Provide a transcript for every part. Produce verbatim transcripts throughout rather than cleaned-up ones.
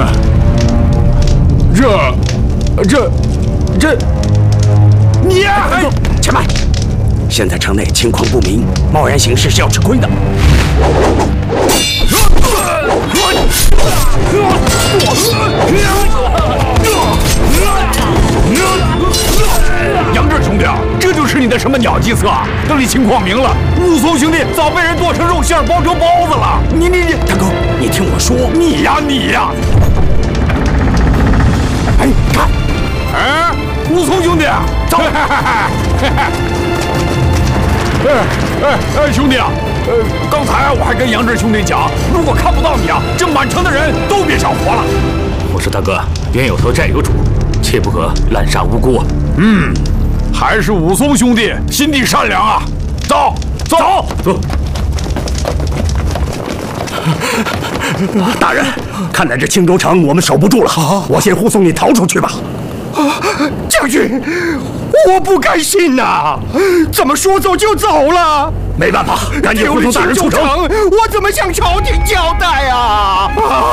这，这，这，你哎，且慢！现在城内情况不明，贸然行事是要吃亏的。 杨志兄弟，这就是你的什么鸟计策啊？等你情况明了，武松兄弟早被人剁成肉馅包成包子了。你你你， 大哥，你听我说， 你呀你呀！哎，看，哎，武松兄弟，走！哎哎哎，兄弟啊，呃，刚才我还跟杨志兄弟讲，如果看不到你啊，这满城的人都别想活了。 我说大哥，冤有头债有主，切不可滥杀无辜啊。 嗯，还是武松兄弟心地善良啊！走走走。 大人，看来这青州城我们守不住了，我先护送你逃出去吧。 将军，我不甘心呐！怎么说走就走了？ 没办法，赶紧护送大人出城。 我怎么向朝廷交代啊？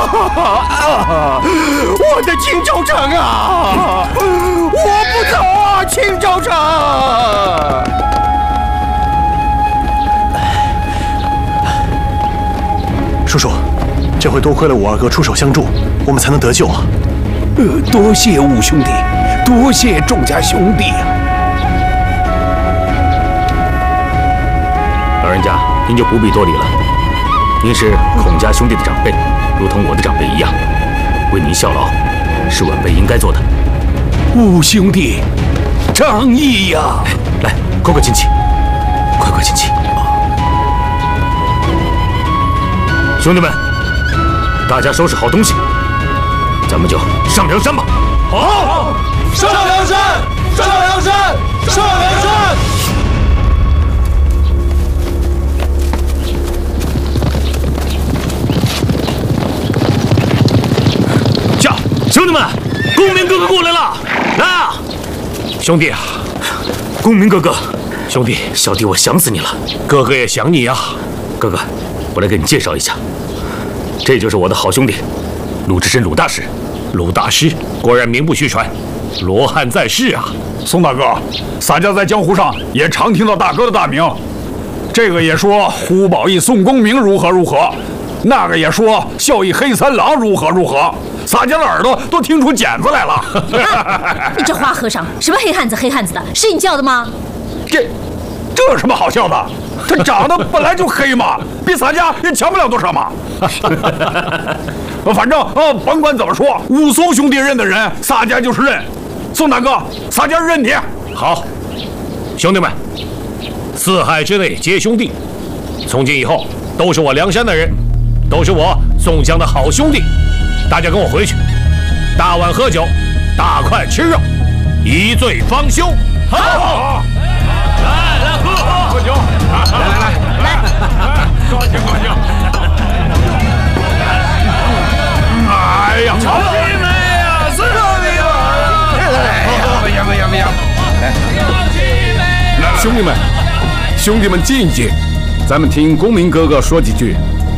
我的青州城啊！我不走啊，青州城！ 叔叔，这回多亏了我二哥出手相助，我们才能得救啊！ 呃，多谢五兄弟，多谢众家兄弟啊！ 老人家，您就不必多礼了。您是孔家兄弟的长辈，如同我的长辈一样，为您效劳，是晚辈应该做的。 五兄弟，仗义呀！ 来，快快亲戚，快快亲戚！兄弟们，大家收拾好东西，咱们就上梁山吧！ 好，上梁山，上梁山，上梁山！ 驾！兄弟们，公明哥哥过来了！来啊！兄弟啊，公明哥哥，兄弟，小弟我想死你了， 哥哥也想你呀。 哥哥，我来给你介绍一下，这就是我的好兄弟，鲁智深鲁大师。 鲁大师果然名不虚传，罗汉在世啊！ 宋大哥，洒家在江湖上也常听到大哥的大名，这个也说胡宝义、宋公明如何如何，那个也说孝义黑三郎如何如何，洒家的耳朵都听出茧子来了。 啊、你这花和尚，什么黑汉子黑汉子的，是你叫的吗？ 这这有什么好笑的？他长得本来就黑嘛，比洒家也强不了多少嘛。反正啊，甭管怎么说，武松兄弟认的人，洒家就是认。宋大哥，洒家认你。 好，兄弟们，四海之内皆兄弟，从今以后都是我梁山的人，都是我宋江的好兄弟。大家跟我回去，大碗喝酒，大块吃肉，一醉方休。好，好来来喝喝酒，来来来来，高兴高兴。 哎呀， 兄弟们呀，四个弟兄，来来来，不行不行不行， 来，兄弟们，兄弟们静一静，咱们听公明哥哥说几句。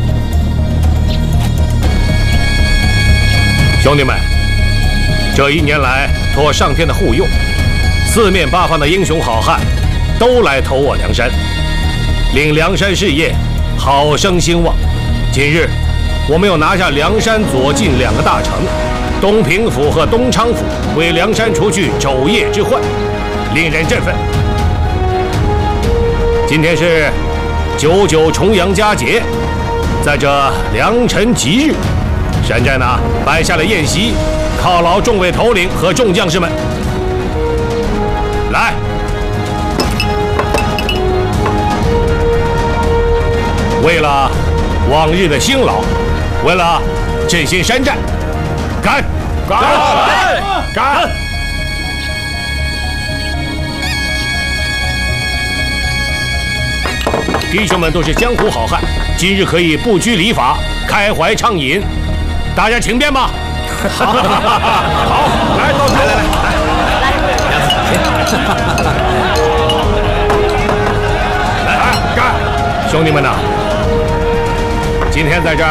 兄弟们，这一年来托上天的护佑，四面八方的英雄好汉都来投我梁山，令梁山事业好生兴旺。今日我们又拿下梁山左近两个大城，东平府和东昌府，为梁山除去昼夜之患，令人振奋。今天是九九重阳佳节，在这良辰吉日，山寨呢摆下了宴席，犒劳众位头领和众将士们。来，为了往日的辛劳，为了振兴山寨，干！干！干！弟兄们都是江湖好汉，今日可以不拘礼法，开怀畅饮，大家请便吧。好，好，来，倒酒，来来来，来，来，干！兄弟们呐，今天在这儿